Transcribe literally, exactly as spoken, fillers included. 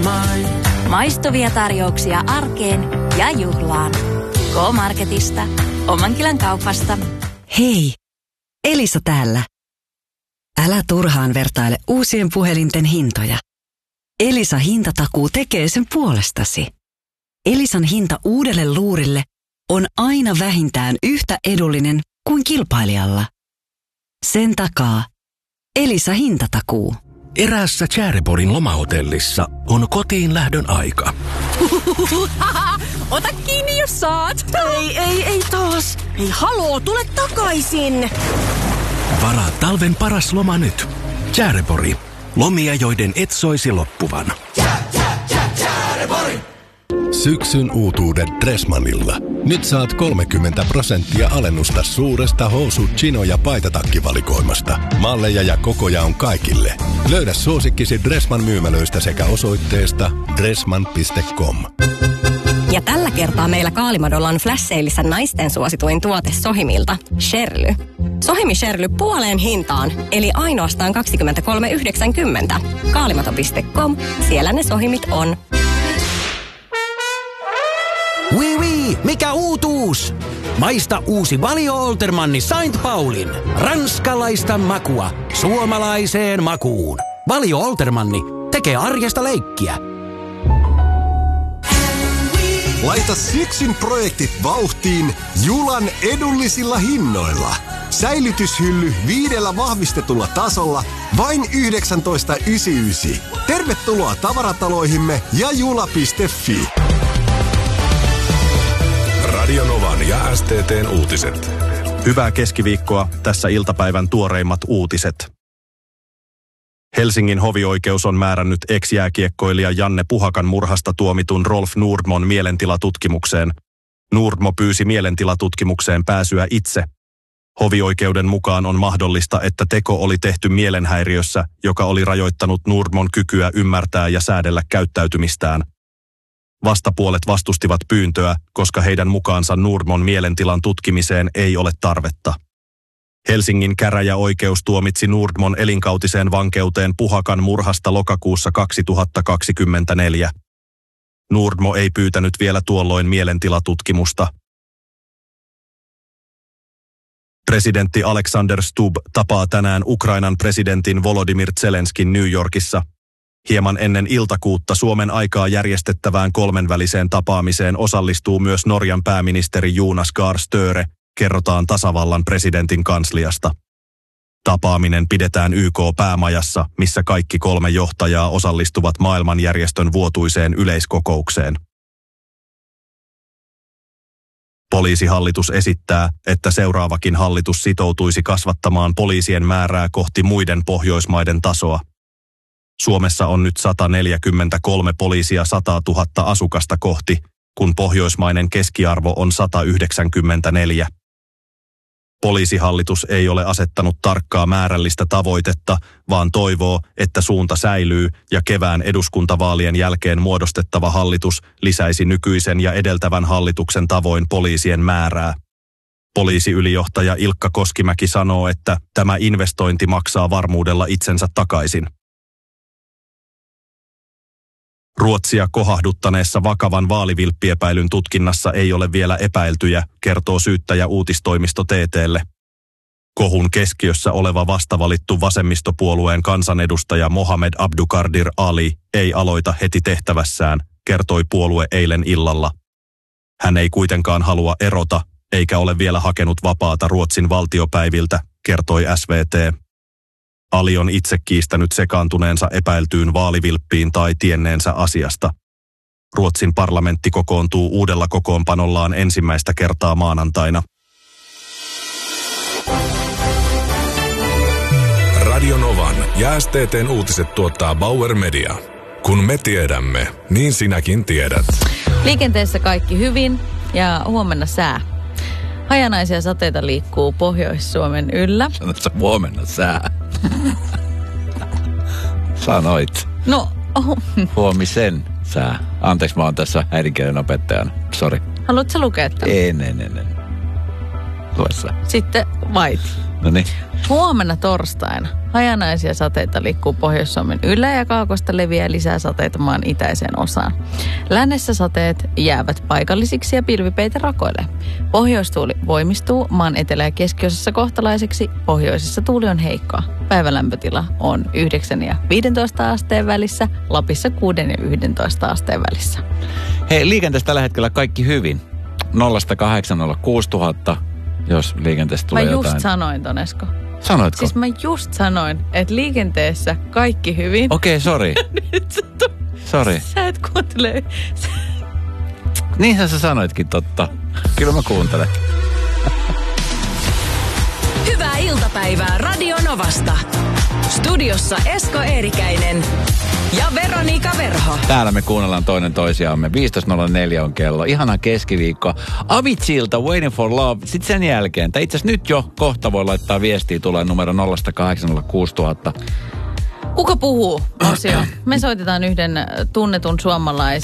Maistuvia tarjouksia arkeen ja juhlaan. K-Marketista, Omankylän kaupasta. Hei, Elisa täällä. Älä turhaan vertaile uusien puhelinten hintoja. Elisa hintatakuu tekee sen puolestasi. Elisan hinta uudelle luurille on aina vähintään yhtä edullinen kuin kilpailijalla. Sen takaa Elisa hintatakuu. Eräässä Chääreporin lomahotellissa on kotiin lähdön aika. Ota kiinni, jos saat. Ei, ei, ei taas. Ei haloo, tule takaisin. Varaa talven paras loma nyt. Chäärepori. Lomia, joiden et soisi loppuvan. Syksyn uutuudet Dressmanilla. Nyt saat kolmekymmentä prosenttia alennusta suuresta housu-, chino- ja paitatakkivalikoimasta. Malleja ja kokoja on kaikille. Löydä suosikkisi Dressman myymälöistä sekä osoitteesta dressman piste com. Ja tällä kertaa meillä Kaalimadolla on flash-seilissä naisten suosituin tuote Sohimilta, Sherly. Sohimi Sherly puoleen hintaan, eli ainoastaan kaksikymmentäkolme yhdeksänkymmentä. Kaalimato piste com, siellä ne Sohimit on. Wii wii, mikä uutuus? Maista uusi Valio Oltermanni Saint Paulin. Ranskalaista makua suomalaiseen makuun. Valio Oltermanni tekee arjesta leikkiä. Laita syksyn projektit vauhtiin Julan edullisilla hinnoilla. Säilytyshylly viidellä vahvistetulla tasolla vain yhdeksäntoista yhdeksänkymmentäyhdeksän. Tervetuloa tavarataloihimme ja jula piste fi. Radio Novan ja S T T:n uutiset. Hyvää keskiviikkoa, tässä iltapäivän tuoreimmat uutiset. Helsingin hovioikeus on määrännyt ex-jääkiekkoilija Janne Puhakan murhasta tuomitun Rolf Nordmon mielentilatutkimukseen. Nordmo pyysi mielentilatutkimukseen pääsyä itse. Hovioikeuden mukaan on mahdollista, että teko oli tehty mielenhäiriössä, joka oli rajoittanut Nordmon kykyä ymmärtää ja säädellä käyttäytymistään. Vastapuolet vastustivat pyyntöä, koska heidän mukaansa Nordmon mielentilan tutkimiseen ei ole tarvetta. Helsingin käräjäoikeus tuomitsi Nordmon elinkautiseen vankeuteen Puhakan murhasta lokakuussa kaksituhattakaksikymmentäneljä. Nordmo ei pyytänyt vielä tuolloin mielentilatutkimusta. Presidentti Alexander Stubb tapaa tänään Ukrainan presidentin Volodymyr Zelenskin New Yorkissa. Hieman ennen iltakuutta Suomen aikaa järjestettävään kolmenväliseen tapaamiseen osallistuu myös Norjan pääministeri Jonas Gahr Støre, kerrotaan tasavallan presidentin kansliasta. Tapaaminen pidetään Y K-päämajassa, missä kaikki kolme johtajaa osallistuvat maailmanjärjestön vuotuiseen yleiskokoukseen. Poliisihallitus esittää, että seuraavakin hallitus sitoutuisi kasvattamaan poliisien määrää kohti muiden Pohjoismaiden tasoa. Suomessa on nyt sata neljäkymmentäkolme poliisia sata tuhatta asukasta kohti, kun pohjoismainen keskiarvo on sata yhdeksänkymmentäneljä. Poliisihallitus ei ole asettanut tarkkaa määrällistä tavoitetta, vaan toivoo, että suunta säilyy ja kevään eduskuntavaalien jälkeen muodostettava hallitus lisäisi nykyisen ja edeltävän hallituksen tavoin poliisien määrää. Poliisiylijohtaja Ilkka Koskimäki sanoo, että tämä investointi maksaa varmuudella itsensä takaisin. Ruotsia kohahduttaneessa vakavan vaalivilppiepäilyn tutkinnassa ei ole vielä epäiltyjä, kertoo syyttäjä uutistoimisto T T:lle. Kohun keskiössä oleva vastavalittu vasemmistopuolueen kansanedustaja Mohamed Abdukadir Ali ei aloita heti tehtävässään, kertoi puolue eilen illalla. Hän ei kuitenkaan halua erota, eikä ole vielä hakenut vapaata Ruotsin valtiopäiviltä, kertoi S V T. Ali on itse kiistänyt sekaantuneensa epäiltyyn vaalivilppiin tai tienneensä asiasta. Ruotsin parlamentti kokoontuu uudella kokoonpanollaan ensimmäistä kertaa maanantaina. Radio Novan ja S T T:n uutiset tuottaa Bauer Media. Kun me tiedämme, niin sinäkin tiedät. Liikenteessä kaikki hyvin ja huomenna sää. Hajanaisia sateita liikkuu Pohjois-Suomen yllä. Sanoitko huomenna sää? Sanoit. No, oh. Huomisen sää. Anteeksi, mä oon tässä äidinkielen opettajana. Sori. Haluatko lukea tämän? En, en, en, en. Lue sä. Sitten vaiti. No niin. Huomenna torstaina hajanaisia sateita liikkuu Pohjois-Suomen ylä- ja kaakosta leviää lisää sateita maan itäiseen osaan. Lännessä sateet jäävät paikallisiksi ja pilvipeitä rakoilee. Pohjoistuuli voimistuu maan etelä- ja keskiosassa kohtalaiseksi. Pohjoisessa tuuli on heikkoa. Päivälämpötila on yhdeksän ja viisitoista asteen välissä, Lapissa kuusi ja yksitoista asteen välissä. Hei, liikenteessä tällä hetkellä kaikki hyvin. nolla kahdeksan nolla kuusi tuhatta, jos liikenteessä tulee mä jotain. Mä just sanoin ton, Esko. Sanoitko? Siis mä just sanoin, että liikenteessä kaikki hyvin. Okei, okay, sori. Nyt sä tu- Sori. Sä et kuuntele. Niinhän sä sanoitkin totta. Kyllä mä kuuntelen. Hyvää iltapäivää Radio Novasta. Studiossa Esko Eerikäinen ja Veronika Verho. Täällä me kuunnellaan toinen toisiaamme. viisitoista nolla neljä on kello. Ihana keskiviikko. Avicilta Waiting for Love. Sitten sen jälkeen, tai itse asiassa nyt jo kohta voi laittaa viestiä, tulee numero nolla kahdeksan nolla kuusi tuhatta. Kuka puhuu? Osio. Me soitetaan yhden tunnetun suomalaisen